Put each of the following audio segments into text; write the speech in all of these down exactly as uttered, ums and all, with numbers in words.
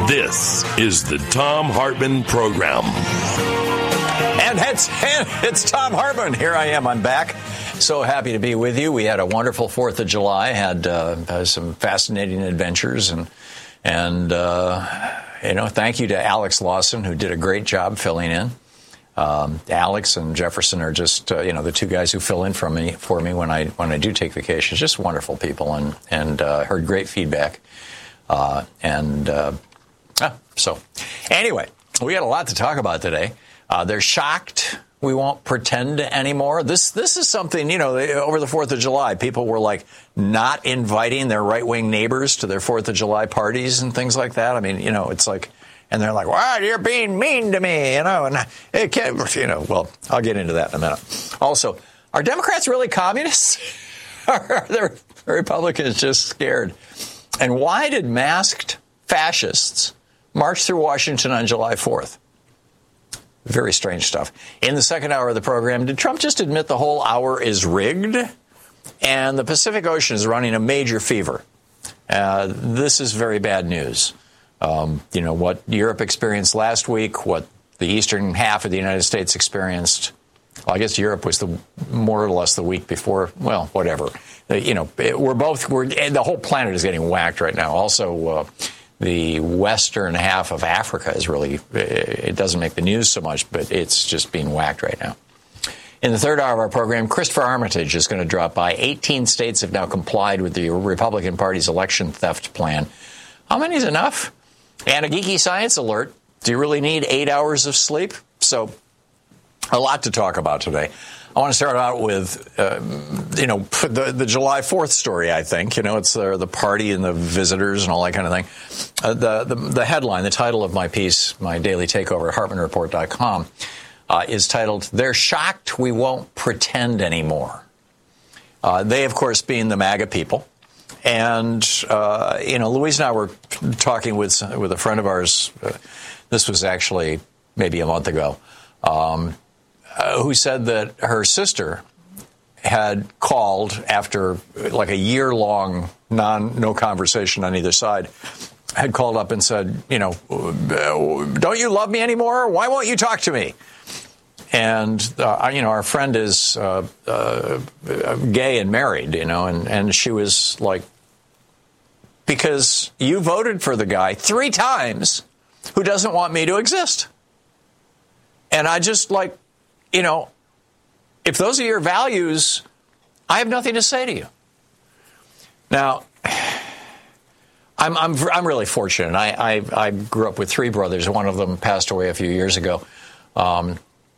This is the Thom Hartmann Program. And it's, and it's Thom Hartmann. Here I am. I'm back. So happy to be with you. We had a wonderful fourth of July, had uh, some fascinating adventures. And, and uh, you know, thank you to Alex Lawson, who did a great job filling in. Um, Alex and Jefferson are just, uh, you know, the two guys who fill in for me for me when I when I do take vacations. Just wonderful people, and and uh, heard great feedback. Uh, and uh, ah, so, anyway, we had a lot to talk about today. Uh, they're shocked we won't pretend anymore. This this is something, you know, over the fourth of July, people were like not inviting their right wing neighbors to their fourth of July parties and things like that. I mean, you know, it's like. And they're like, well, you're being mean to me, you know, and it can't, you know, well, I'll get into that in a minute. Also, are Democrats really communists? Or are the Republicans just scared? And why did masked fascists march through Washington on July fourth? Very strange stuff. In the second hour of the program, did Trump just admit the whole hour is rigged? And the Pacific Ocean is running a major fever. Uh, this is very bad news. Um, you know, what Europe experienced last week, what the eastern half of the United States experienced. Well, I guess Europe was the more or less the week before. Well, whatever. You know, we're both, we're, the whole planet is getting whacked right now. Also, uh, the western half of Africa is really, it doesn't make the news so much, but it's just being whacked right now. In the third hour of our program, Christopher Armitage is going to drop by. eighteen states have now complied with the Republican Party's election theft plan. How many is enough? And a geeky science alert. Do you really need eight hours of sleep? So a lot to talk about today. I want to start out with, uh, you know, the, the July fourth story, I think. You know, it's uh, the party and the visitors and all that kind of thing. Uh, the, the, the headline, the title of my piece, my daily takeover at Hartmann Report dot com, uh, is titled, They're Shocked We Won't Pretend Anymore. Uh, they, of course, being the MAGA people. And, uh, you know, Louise and I were talking with with a friend of ours. Uh, this was actually maybe a month ago, um, uh, who said that her sister had called after like a year long non no conversation on either side, had called up and said, you know, don't you love me anymore? Why won't you talk to me? And, uh, you know, our friend is uh, uh, gay and married, you know, and, and she was like, because you voted for the guy three times who doesn't want me to exist. And I just like, you know, if those are your values, I have nothing to say to you. Now, I'm I'm I'm really fortunate. I I, I grew up with three brothers. One of them passed away a few years ago. Um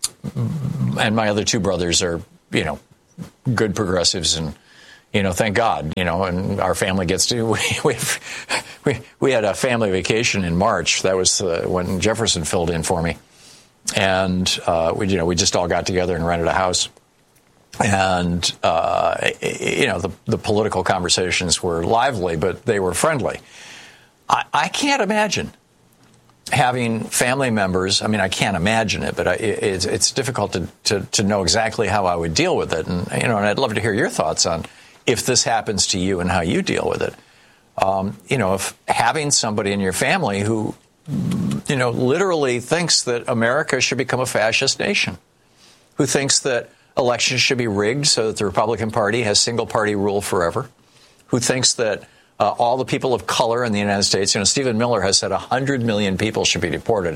And my other two brothers are, you know, good progressives, and, you know, thank God, you know, and our family gets to, we we we, we had a family vacation in March. That was uh, when Jefferson filled in for me. And, uh, we, you know, we just all got together and rented a house. And, uh, you know, the, the political conversations were lively, but they were friendly. I, I can't imagine having family members. I mean, I can't imagine it, but I, it's, it's difficult to, to, to know exactly how I would deal with it. And, you know, and I'd love to hear your thoughts on if this happens to you and how you deal with it. Um, you know, if having somebody in your family who, you know, literally thinks that America should become a fascist nation, who thinks that elections should be rigged so that the Republican Party has single party rule forever, who thinks that Uh, all the people of color in the United States, you know, Stephen Miller has said one hundred million people should be deported.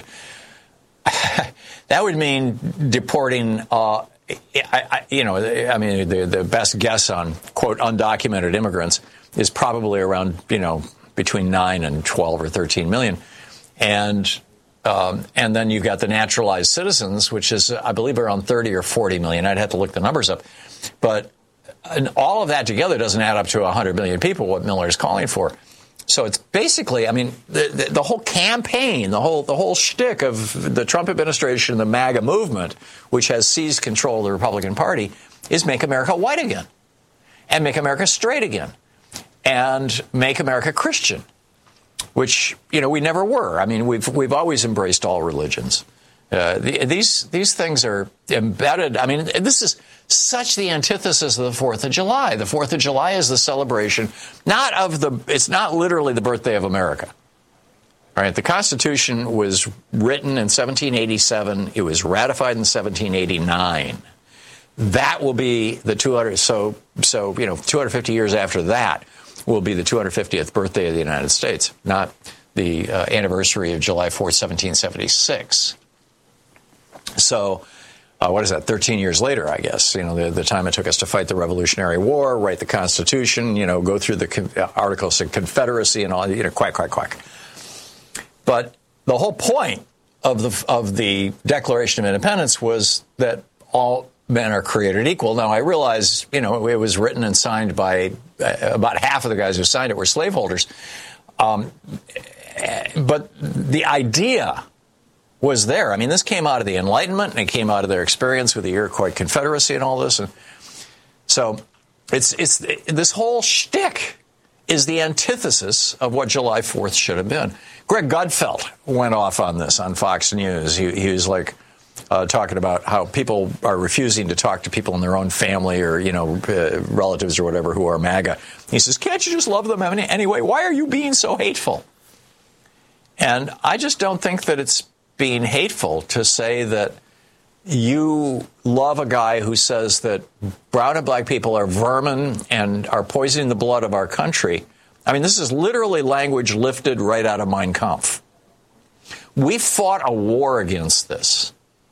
That would mean deporting, uh, I, I, you know, I mean, the, the best guess on, quote, undocumented immigrants is probably around, you know, between nine and twelve or thirteen million. And um, and then you've got the naturalized citizens, which is, I believe, around thirty or forty million. I'd have to look the numbers up. But and all of that together doesn't add up to one hundred million people, what Miller is calling for. So it's basically, I mean, the, the, the whole campaign, the whole the whole shtick of the Trump administration, the MAGA movement, which has seized control of the Republican Party, is make America white again, and make America straight again, and make America Christian, which, you know, we never were. I mean, we've we've always embraced all religions. Uh, the, these these things are embedded. I mean, this is such the antithesis of the fourth of July. The fourth of July is the celebration, not of the, it's not literally the birthday of America. All right, the Constitution was written in seventeen eighty-seven. It was ratified in seventeen eighty-nine. That will be the two hundred. So, so you know, two hundred fifty years after that will be the two hundred fiftieth birthday of the United States, not the uh, anniversary of July fourth, seventeen seventy-six. So, uh, what is that? thirteen years later, I guess. You know, the, the time it took us to fight the Revolutionary War, write the Constitution, you know, go through the con- uh, Articles of Confederacy and all. You know, quack, quack, quack. But the whole point of the of the Declaration of Independence was that all men are created equal. Now, I realize, you know, it was written and signed by uh, about half of the guys who signed it were slaveholders. Um, but the idea was there. I mean, this came out of the Enlightenment, and it came out of their experience with the Iroquois Confederacy and all this. And so it's it's this whole shtick is the antithesis of what July fourth should have been. Greg Gutfeld went off on this on Fox News. He, he was like uh, talking about how people are refusing to talk to people in their own family or, you know, uh, relatives or whatever who are MAGA. He says, can't you just love them anyway? Why are you being so hateful? And I just don't think that it's being hateful to say that you love a guy who says that brown and black people are vermin and are poisoning the blood of our country. I mean, this is literally language lifted right out of Mein Kampf. We fought a war against this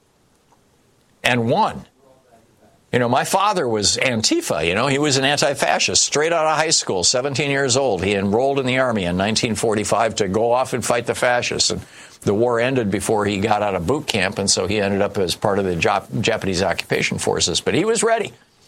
and won. You know, my father was Antifa. You know, he was an anti-fascist straight out of high school, seventeen years old. He enrolled in the Army in nineteen forty-five to go off and fight the fascists. And the war ended before he got out of boot camp, and so he ended up as part of the Jap- Japanese occupation forces. But he was ready.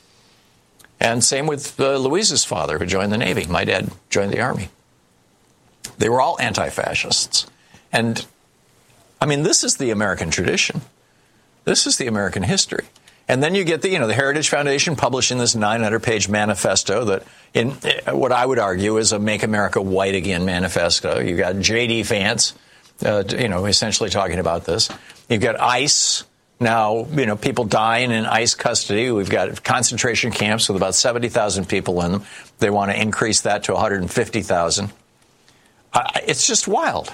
And same with uh, Louise's father, who joined the Navy. My dad joined the Army. They were all anti-fascists. And, I mean, this is the American tradition. This is the American history. And then you get the, you know, the Heritage Foundation publishing this nine hundred page manifesto that, in what I would argue is a Make America White Again manifesto. You got J D Vance, uh, you know, essentially talking about this. You've got ICE now, you know, people dying in ICE custody. We've got concentration camps with about seventy thousand people in them. They want to increase that to one hundred fifty thousand. Uh, it's just wild.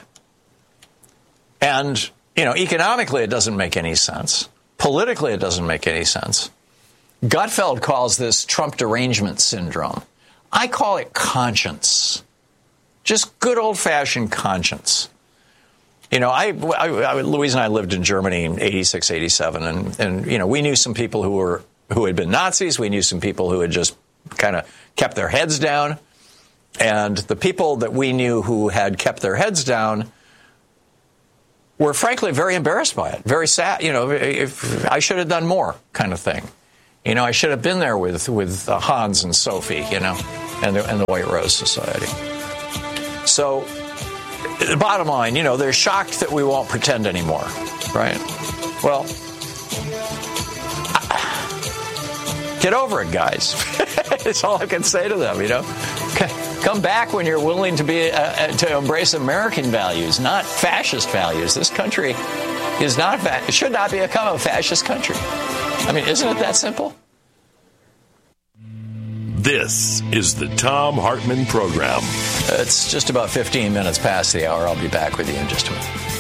And, you know, economically, it doesn't make any sense. Politically, it doesn't make any sense. Gutfeld calls this Trump derangement syndrome. I call it conscience. Just good old-fashioned conscience. You know, I, I, I, Louise and I lived in Germany in eighty-six, eighty-seven, and, and, you know, we knew some people who were who had been Nazis. We knew some people who had just kind of kept their heads down. And the people that we knew who had kept their heads down were frankly very embarrassed by it, very sad. You know, if I should have done more, kind of thing. You know, I should have been there with with uh, Hans and Sophie, you know, and the, and the White Rose Society. So, the bottom line, you know, they're shocked that we won't pretend anymore, right? Well, I, get over it, guys. That's all I can say to them, you know. Come back when you're willing to be uh, to embrace American values, not fascist values. This country is not fa- it should not become a fascist country. I mean, isn't it that simple? This is the Thom Hartmann Program. It's just about fifteen minutes past the hour. I'll be back with you in just a minute.